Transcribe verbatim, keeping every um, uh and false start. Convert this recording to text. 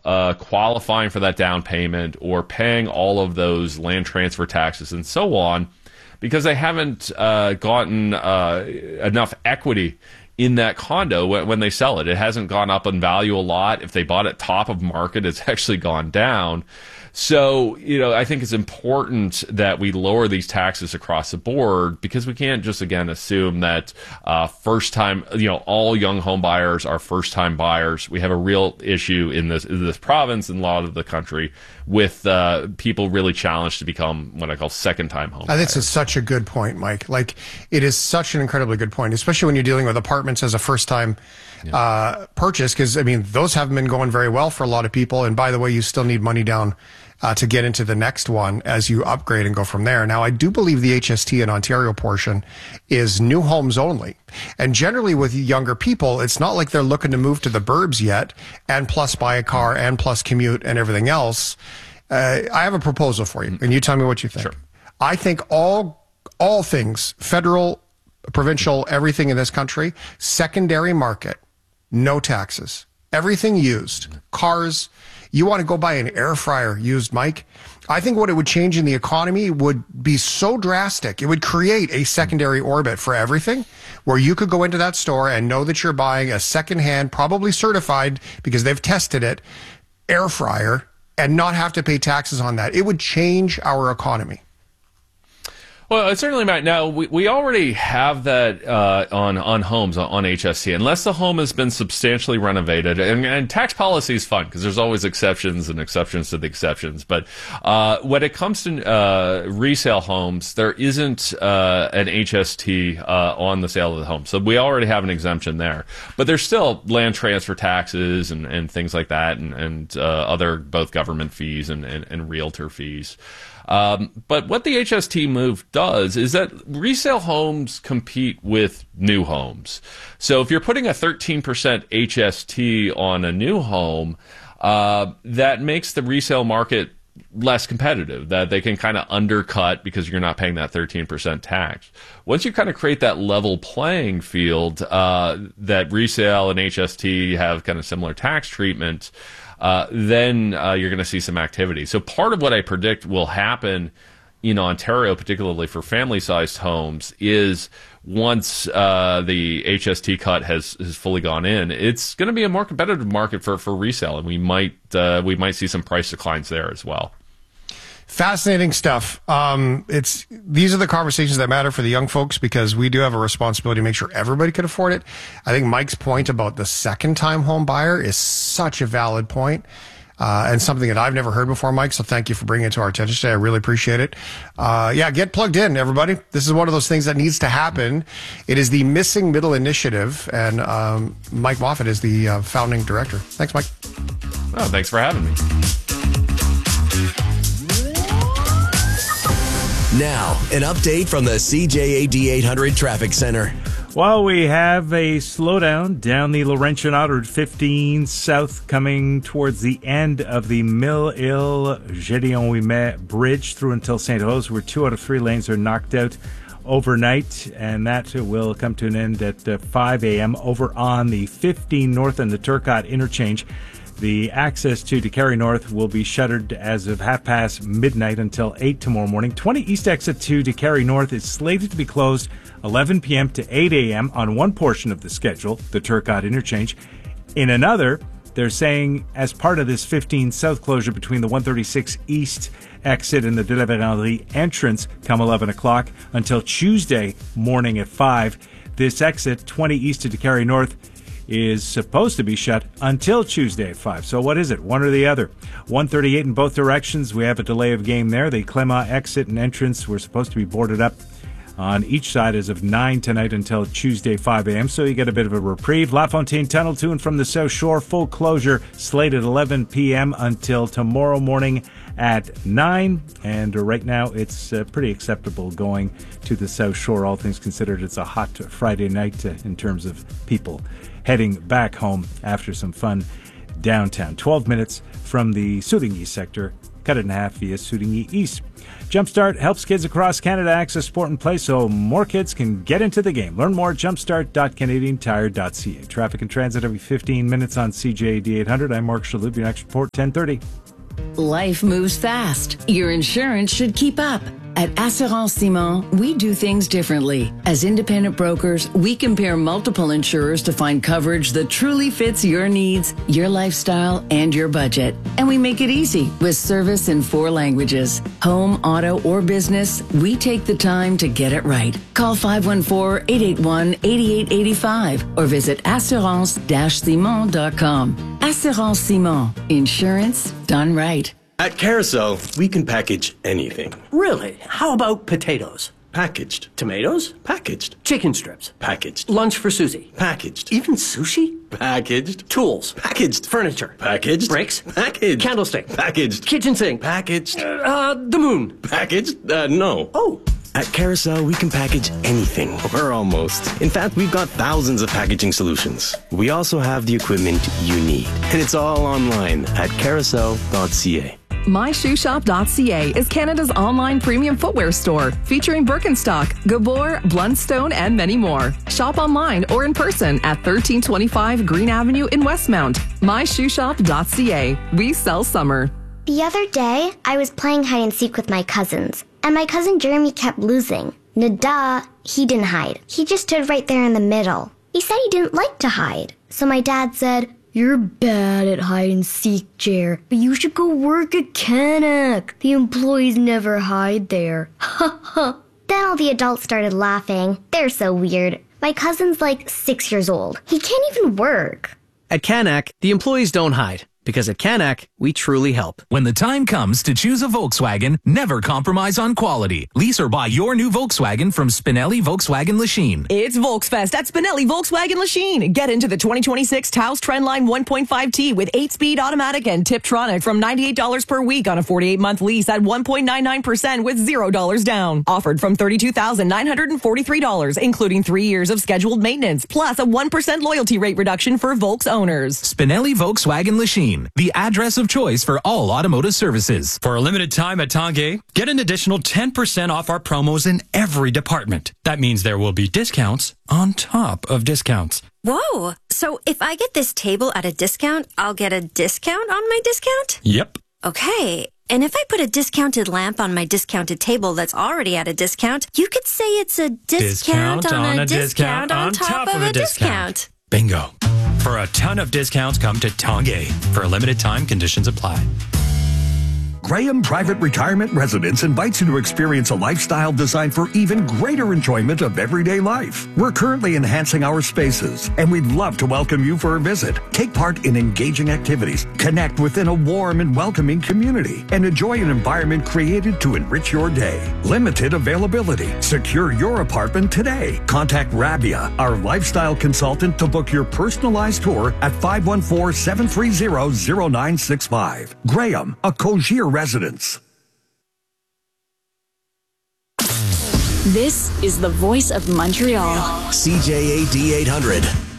uh, qualifying for that down payment or paying all of those land transfer taxes and so on, because they haven't uh, gotten uh, enough equity in that condo when, when they sell it. It hasn't gone up in value a lot. If they bought it top of market, it's actually gone down. So, you know, I think it's important that we lower these taxes across the board, because we can't just, again, assume that uh, first time, you know, all young home buyers are first time buyers. We have a real issue in this, in this province and a lot of the country with uh, people really challenged to become what I call second time home I buyers. think it's such a good point, Mike. Like, it is such an incredibly good point, especially when you're dealing with apartments as a first time yeah. uh, purchase, because, I mean, those haven't been going very well for a lot of people. And by the way, you still need money down Uh, to get into the next one as you upgrade and go from there. Now, I do believe the H S T in Ontario portion is new homes only. And generally with younger people, it's not like they're looking to move to the burbs yet and plus buy a car and plus commute and everything else. Uh, I have a proposal for you, and you tell me what you think. Sure. I think all, all things, federal, provincial, everything in this country, secondary market, no taxes. Everything used. Cars. You want to go buy an air fryer used, Mike? I think what it would change in the economy would be so drastic. It would create a secondary orbit for everything, where you could go into that store and know that you're buying a secondhand, probably certified because they've tested it, air fryer, and not have to pay taxes on that. It would change our economy. Well, it certainly might. Now, we, we already have that uh, on on homes, on, on H S T, unless the home has been substantially renovated. And, and tax policy is fun, because there's always exceptions and exceptions to the exceptions. But uh, when it comes to uh, resale homes, there isn't uh, an H S T uh, on the sale of the home. So we already have an exemption there. But there's still land transfer taxes and, and things like that, and, and uh, other both government fees and, and, and realtor fees. Um, but what the H S T move does is that resale homes compete with new homes. So if you're putting a thirteen percent H S T on a new home, uh, that makes the resale market less competitive, that they can kind of undercut because you're not paying that thirteen percent tax. Once you kind of create that level playing field, uh, that resale and H S T have kind of similar tax treatment, Uh, then uh, you're going to see some activity. So part of what I predict will happen in Ontario, particularly for family-sized homes, is once uh, the H S T cut has, has fully gone in, it's going to be a more competitive market for, for resale, and we might uh, we might see some price declines there as well. Fascinating stuff. Um, it's these are the conversations that matter for the young folks, because we do have a responsibility to make sure everybody can afford it. I think Mike's point about the second-time home buyer is such a valid point, uh, and something that I've never heard before, Mike. So thank you for bringing it to our attention today. I really appreciate it. Uh, yeah, get plugged in, everybody. This is one of those things that needs to happen. It is the Missing Middle Initiative, and um, Mike Moffat is the uh, founding director. Thanks, Mike. Oh, thanks for having me. Now, an update from the C J A D eight hundred Traffic Center. Well, we have a slowdown down the Laurentian Autoroute fifteen south, coming towards the end of the Mille-Îles-Gédéon-Ouimet Bridge through until Saint Rose, where two out of three lanes are knocked out overnight, and that will come to an end at uh, five a.m. over on the fifteen north and the Turcotte interchange. The access to DeCarry North will be shuttered as of half past midnight until eight tomorrow morning. twenty East exit to DeCarry North is slated to be closed eleven p.m. to eight a.m. on one portion of the schedule, the Turcotte interchange. In another, they're saying as part of this fifteen south closure between the one thirty-six East exit and the De La Vérendrye entrance come eleven o'clock until Tuesday morning at five. This exit, twenty East to DeCarry North, is supposed to be shut until Tuesday at five. So what is it? One or the other. one thirty-eight in both directions. We have a delay of game there. The Clément exit and entrance were supposed to be boarded up on each side as of nine tonight until Tuesday, five a.m. So you get a bit of a reprieve. La Fontaine Tunnel to and from the South Shore, full closure, slated eleven p.m. until tomorrow morning at nine. And right now it's uh, pretty acceptable going to the South Shore. All things considered, it's a hot Friday night uh, in terms of people heading back home after some fun downtown. twelve minutes from the Souligny sector cut it in half via Sudingy East. Jumpstart helps kids across Canada access sport and play so more kids can get into the game. Learn more at jumpstart dot canadian tire dot c a. Traffic and transit every fifteen minutes on C J A D eight hundred. I'm Mark Shalhoub. Your next report, ten thirty. Life moves fast. Your insurance should keep up. At Assurance Simon, we do things differently. As independent brokers, we compare multiple insurers to find coverage that truly fits your needs, your lifestyle, and your budget. And we make it easy with service in four languages. Home, auto, or business, we take the time to get it right. Call five one four, eight eight one, eight eight eight five or visit assurance dash simon dot com. Assurance Simon. Insurance done right. At Carousel, we can package anything. Really? How about potatoes? Packaged. Tomatoes? Packaged. Chicken strips? Packaged. Lunch for Susie? Packaged. Even sushi? Packaged. Tools? Packaged. Furniture? Packaged. Bricks? Packaged. Candlestick? Packaged. Kitchen sink? Packaged. Uh, the moon? Packaged? Uh, no. Oh. At Carousel, we can package anything, or almost. In fact, we've got thousands of packaging solutions. We also have the equipment you need. And it's all online at carousel dot c a. my shoe shop dot c a is Canada's online premium footwear store, featuring Birkenstock, Gabor, Blundstone, and many more. Shop online or in person at thirteen twenty-five Green Avenue in Westmount. my shoe shop dot c a. We sell summer. The other day, I was playing hide and seek with my cousins, and my cousin Jeremy kept losing. Nada, he didn't hide. He just stood right there in the middle. He said he didn't like to hide. So my dad said, "You're bad at hide and seek, Jer, but you should go work at Canuck. The employees never hide there." Ha ha. Then all the adults started laughing. They're so weird. My cousin's like six years old. He can't even work. At Canuck, the employees don't hide. Because at Canuck, we truly help. When the time comes to choose a Volkswagen, never compromise on quality. Lease or buy your new Volkswagen from Spinelli Volkswagen Lachine. It's Volksfest at Spinelli Volkswagen Lachine. Get into the twenty twenty-six Taos Trendline one point five T with eight-speed automatic and Tiptronic from ninety-eight dollars per week on a forty-eight month lease at one point nine nine percent with zero dollars down. Offered from thirty-two thousand nine hundred forty-three dollars, including three years of scheduled maintenance, plus a one percent loyalty rate reduction for Volks owners. Spinelli Volkswagen Lachine, the address of choice for all automotive services. For a limited time at Tanguay, get an additional ten percent off our promos in every department. That means there will be discounts on top of discounts. Whoa! So if I get this table at a discount, I'll get a discount on my discount? Yep. Okay. And if I put a discounted lamp on my discounted table that's already at a discount, you could say it's a discount, discount on, on a, a discount, discount on top, top of a discount. discount. Bingo. For a ton of discounts, come to Tanguay. For a limited time, conditions apply. Graham Private Retirement Residence invites you to experience a lifestyle designed for even greater enjoyment of everyday life. We're currently enhancing our spaces, and we'd love to welcome you for a visit. Take part in engaging activities, connect within a warm and welcoming community, and enjoy an environment created to enrich your day. Limited availability. Secure your apartment today. Contact Rabia, our lifestyle consultant, to book your personalized tour at five one four, seven three zero, zero nine six five. Graham, a Cogier residence. This is the voice of Montreal. C J A D eight hundred.